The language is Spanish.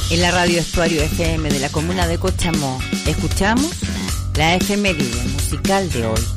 En la radio Estuario FM de la comuna de Cochamó escuchamos la efeméride musical de hoy.